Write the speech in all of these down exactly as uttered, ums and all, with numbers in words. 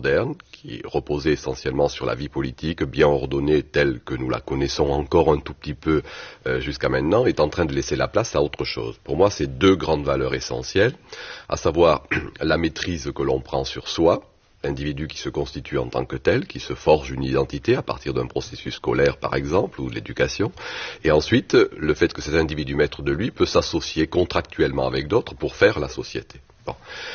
moderne, qui reposait essentiellement sur la vie politique bien ordonnée telle que nous la connaissons encore un tout petit peu euh, jusqu'à maintenant, est en train de laisser la place à autre chose. Pour moi, c'est deux grandes valeurs essentielles, à savoir la maîtrise que l'on prend sur soi, l'individu qui se constitue en tant que tel, qui se forge une identité à partir d'un processus scolaire par exemple, ou de l'éducation, et ensuite le fait que cet individu maître de lui peut s'associer contractuellement avec d'autres pour faire la société. Bon.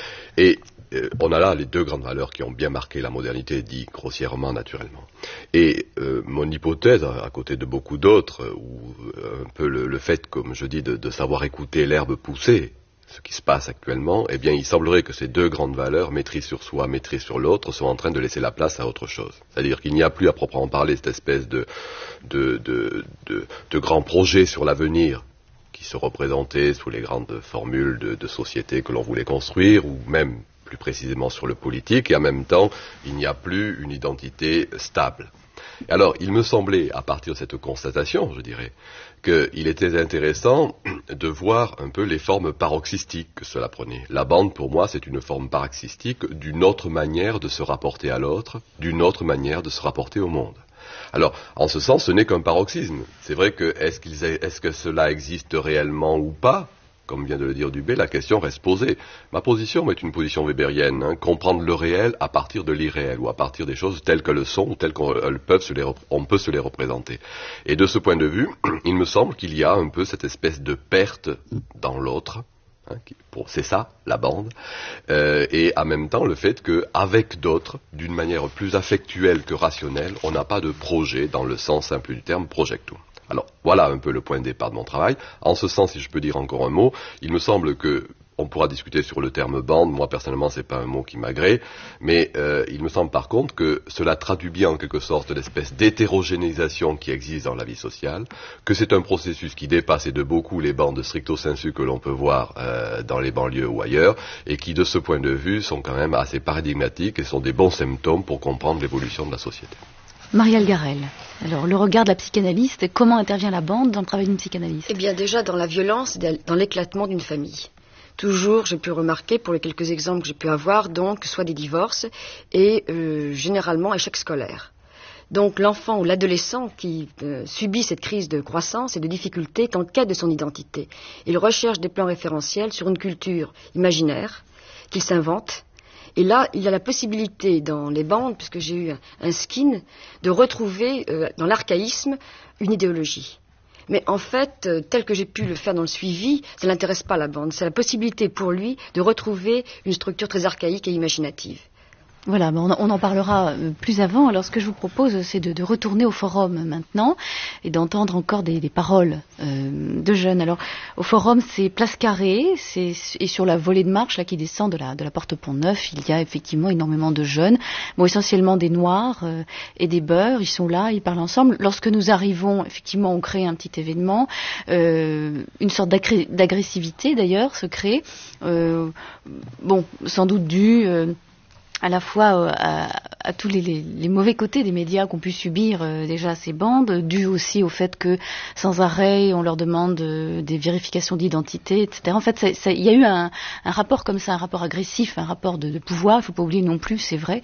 Et euh, on a là les deux grandes valeurs qui ont bien marqué la modernité, dit grossièrement naturellement. Et euh, mon hypothèse, à côté de beaucoup d'autres, euh, ou euh, un peu le, le fait, comme je dis, de, de savoir écouter l'herbe pousser, ce qui se passe actuellement, eh bien, il semblerait que ces deux grandes valeurs, maîtrise sur soi, maîtrise sur l'autre, sont en train de laisser la place à autre chose. C'est-à-dire qu'il n'y a plus à proprement parler cette espèce de, de, de, de, de grands projets sur l'avenir qui se représentaient sous les grandes formules de, de société que l'on voulait construire, ou même plus précisément sur le politique, et en même temps, il n'y a plus une identité stable. Alors, il me semblait, à partir de cette constatation, je dirais, qu'il était intéressant de voir un peu les formes paroxystiques que cela prenait. La bande, pour moi, c'est une forme paroxystique d'une autre manière de se rapporter à l'autre, d'une autre manière de se rapporter au monde. Alors, en ce sens, ce n'est qu'un paroxysme. C'est vrai que, est-ce qu'il, est-ce que cela existe réellement ou pas ? Comme vient de le dire Dubé, la question reste posée. Ma position est une position weberienne, hein, comprendre le réel à partir de l'irréel, ou à partir des choses telles qu'elles sont, ou telles qu'on peut se les, on peut se les représenter. Et de ce point de vue, il me semble qu'il y a un peu cette espèce de perte dans l'autre, hein, qui, pour, c'est ça, la bande, euh, et en même temps le fait qu'avec d'autres, d'une manière plus affectuelle que rationnelle, on n'a pas de projet dans le sens simple du terme projectum. Alors, voilà un peu le point de départ de mon travail. En ce sens, si je peux dire encore un mot, il me semble que, on pourra discuter sur le terme bande, moi personnellement c'est pas un mot qui m'agrée, mais euh, il me semble par contre que cela traduit bien en quelque sorte l'espèce d'hétérogénéisation qui existe dans la vie sociale, que c'est un processus qui dépasse et de beaucoup les bandes stricto sensu que l'on peut voir euh, dans les banlieues ou ailleurs, et qui de ce point de vue sont quand même assez paradigmatiques et sont des bons symptômes pour comprendre l'évolution de la société. Marielle Garel, alors le regard de la psychanalyste, comment intervient la bande dans le travail d'une psychanalyste ? Eh bien déjà dans la violence et dans l'éclatement d'une famille. Toujours, j'ai pu remarquer, pour les quelques exemples que j'ai pu avoir, donc, soit des divorces et euh, généralement échec scolaire. Donc l'enfant ou l'adolescent qui euh, subit cette crise de croissance et de difficulté est en quête de son identité. Il recherche des plans référentiels sur une culture imaginaire qu'il s'invente. Et là, il y a la possibilité dans les bandes, puisque j'ai eu un, un skin, de retrouver euh, dans l'archaïsme une idéologie. Mais en fait, euh, tel que j'ai pu le faire dans le suivi, ça n'intéresse pas la bande. C'est la possibilité pour lui de retrouver une structure très archaïque et imaginative. Voilà, on en parlera plus avant. Alors ce que je vous propose, c'est de, de retourner au forum maintenant et d'entendre encore des, des paroles euh, de jeunes. Alors au forum, c'est Place Carrée, c'est, et sur la volée de marche là qui descend de la, de la porte Pont-Neuf, il y a effectivement énormément de jeunes, bon, essentiellement des Noirs euh, et des Beurs. Ils sont là, ils parlent ensemble. Lorsque nous arrivons, effectivement, on crée un petit événement, euh, une sorte d'agré- d'agressivité d'ailleurs se crée. Euh, bon, sans doute dû euh, à la fois euh, à, à tous les, les, les mauvais côtés des médias qu'ont pu subir euh, déjà ces bandes, dû aussi au fait que sans arrêt on leur demande euh, des vérifications d'identité, et cetera. En fait, il y a eu un, un rapport comme ça, un rapport agressif, un rapport de, de pouvoir. Il ne faut pas oublier non plus, c'est vrai,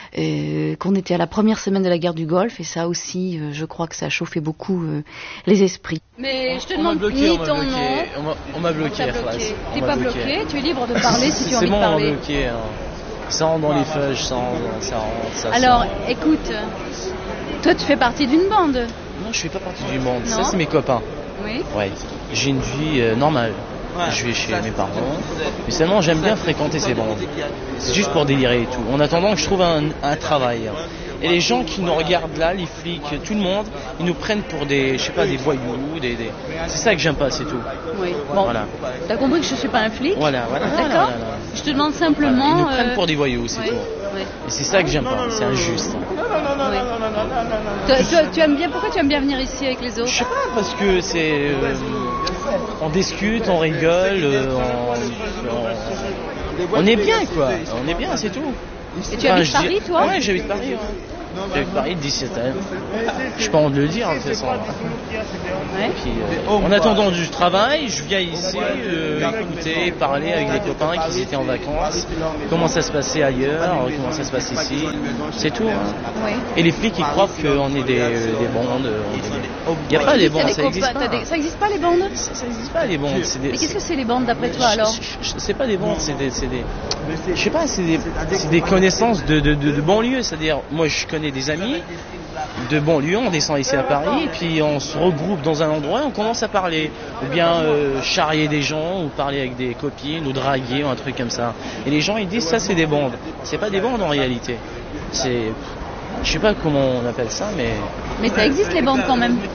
euh, qu'on était à la première semaine de la guerre du Golfe, et ça aussi, euh, je crois que ça a chauffé beaucoup euh, les esprits. Mais je te on demande bloqué, ni on ton bloqué, nom. On m'a, on m'a bloqué, On t'a bloqué. classe. T'es On m'a pas bloqué. bloqué, tu es libre de parler si tu as C'est envie bon, de on m'a parler. bloqué. Hein. Ça rentre dans les feuilles, ça rentre, ça rentre, ça Alors, sort. écoute, toi tu fais partie d'une bande. Non, je fais pas partie du monde. Non. Ça, c'est mes copains. Oui. Ouais. J'ai une vie euh, normale. Je vais chez mes parents. Mais seulement, j'aime bien fréquenter ces bandes. C'est juste pour délirer et tout. En attendant que je trouve un, un travail. Et les gens qui nous regardent là, les flics, tout le monde, ils nous prennent pour des, je sais pas, des voyous, des, des... c'est ça que j'aime pas, c'est tout. Oui. Bon. Voilà. T'as compris que je suis pas un flic. Voilà, voilà. D'accord. Voilà, voilà. Je te demande simplement. Voilà. Ils nous prennent euh, pour des voyous, c'est oui, tout. oui. Et c'est ça que j'aime pas, c'est injuste. Oui. Toi, toi, tu aimes bien, pourquoi tu aimes bien venir ici avec les autres? Je sais pas, parce que c'est, euh, on discute, on rigole, euh, on, on, on est bien quoi, on est bien, c'est tout. Et tu habites je dis- Paris, toi? Ouais, j'habite Paris. Ouais. Avec Paris, dix-sept ans. Je pas honte de le dire, de toute façon. Ouais. Puis, euh, en attendant du travail, je viens ici euh, écouter, parler avec des copains qui étaient en vacances, comment ça se passait ailleurs, comment ça se passe ici. C'est tout. Hein. Oui. Et les flics, ils croient qu'on est des, euh, des bandes. Il n'y a pas des bandes, T'as des ça copains- n'existe t'as pas. des- Ça n'existe pas les bandes? Ça n'existe pas les bandes. C'est des, Mais qu'est-ce que c'est les bandes d'après toi alors? Je- je- C'est pas des bandes, c'est des, c'est des, je sais pas, c'est des, c'est des connaissances de, de, de, de banlieue. C'est-à-dire, moi, je connais des amis de banlieue, on descend ici à Paris, et puis on se regroupe dans un endroit et on commence à parler. Ou bien euh, charrier des gens, ou parler avec des copines, ou draguer, ou un truc comme ça. Et les gens, ils disent, ça, c'est des bandes. C'est pas des bandes en réalité. C'est, je sais pas comment on appelle ça, mais... Mais ça existe les bandes quand même.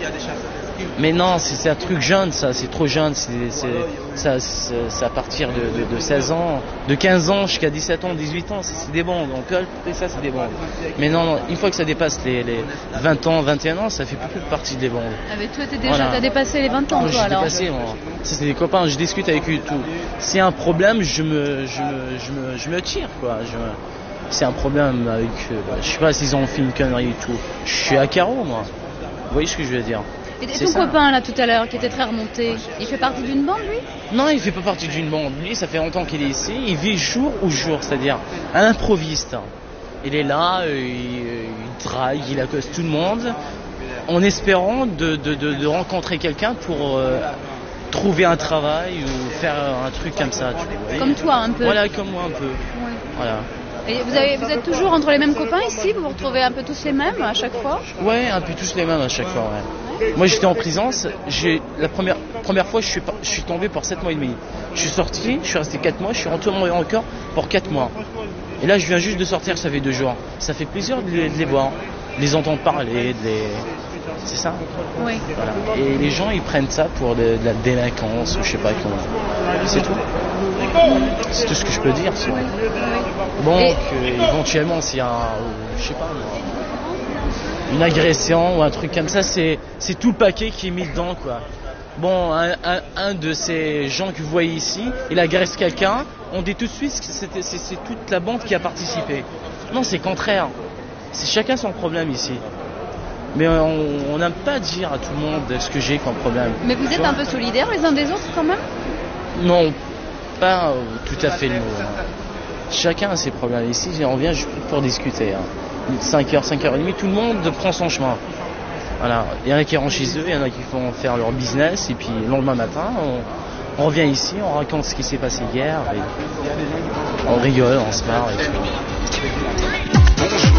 Mais non, c'est c'est un truc jeune, ça, c'est trop jeune, c'est c'est- ça, c'est c'est à partir de, de, de seize ans, de quinze ans jusqu'à dix-sept ans, dix-huit ans, c'est c'est des bandes, on peut appeler ça, c'est des bandes. Mais non, non, une fois que ça dépasse les, les vingt ans, vingt et un ans, ça fait plus partie des bandes. Ah, mais toi, t'es déjà, Voilà. t'as dépassé les vingt ans, Moi, toi j'ai alors. dépassé, moi. Ça, c'est des copains, je discute avec eux et tout. S'il y a un problème, je me, je me, je me, je me tire, quoi. Je me- C'est un problème avec, euh, je sais pas s'ils ont fait une connerie et tout. Je suis à carreau, moi. Vous voyez ce que je veux dire? Et C'est ton ça. copain là tout à l'heure qui était très remonté, il fait partie d'une bande lui? Non, il fait pas partie d'une bande. Lui, ça fait longtemps qu'il est ici. Il vit jour au jour, c'est-à-dire un improviste. Il est là, euh, il, euh, il drague, il accoste tout le monde, en espérant de, de, de, de rencontrer quelqu'un pour euh, trouver un travail ou faire un truc comme ça. Tu vois. Comme toi un peu. Voilà, comme moi un peu. Ouais. Voilà. Et vous, avez, vous êtes toujours entre les mêmes copains ici? Vous vous retrouvez un peu tous les mêmes à chaque fois? Ouais, un peu tous les mêmes à chaque fois. Ouais. Moi, j'étais en prison. J'ai la première première fois, je suis pas- je suis tombé pour sept mois et demi. Je suis sorti, je suis resté quatre mois, je suis retourné encore pour quatre mois. Et là, je viens juste de sortir, ça fait deux jours. Ça fait plaisir de les, de les voir, de les entendre parler, de les... c'est ça. Oui. Voilà. Et les gens, ils prennent ça pour de, de la délinquance ou je sais pas comment. C'est tout. C'est tout ce que je peux dire. c'est- Bon, Et- que, éventuellement, s'il y a, un, je sais pas, moi, une agression ou un truc comme ça, c'est, c'est tout le paquet qui est mis dedans, quoi. Bon, un, un, un de ces gens que vous voyez ici, il agresse quelqu'un, on dit tout de suite que c'était, c'est, c'est toute la bande qui a participé. Non, c'est contraire. C'est chacun son problème ici. Mais on n'aime pas dire à tout le monde ce que j'ai comme problème. Mais vous êtes un peu solidaires les uns des autres quand même? Non, pas euh, tout à fait le mot. hein. Chacun a ses problèmes ici, on vient juste pour discuter. Hein. cinq heures, cinq heures trente, tout le monde prend son chemin. Voilà. Il y en a qui rentrent chez eux, il y en a qui font faire leur business, et puis le lendemain matin, on, on revient ici, on raconte ce qui s'est passé hier, et on rigole, on se marre et tout.